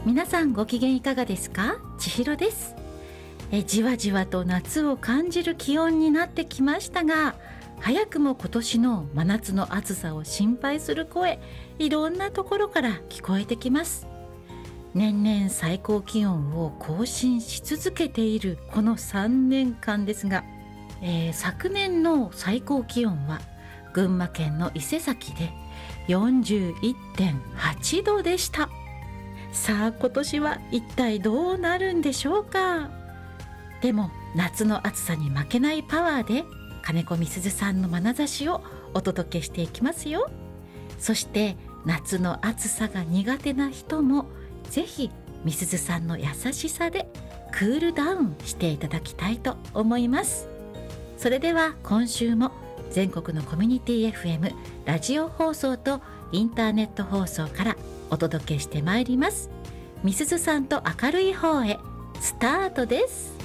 皆さんご機嫌いかがですか？千尋です。じわじわと夏を感じる気温になってきましたが、早くも今年の真夏の暑さを心配する声、いろんなところから聞こえてきます。年々最高気温を更新し続けているこの3年間ですが、昨年の最高気温は群馬県の伊勢崎で 41.8 度でした。さあ今年は一体どうなるんでしょうか。でも夏の暑さに負けないパワーで金子みすずさんの眼差しをお届けしていきますよ。そして夏の暑さが苦手な人もぜひみすずさんの優しさでクールダウンしていただきたいと思います。それでは今週も全国のコミュニティ FM ラジオ放送とインターネット放送からお届けしてまいります。みすずさんと明るい方へスタートです。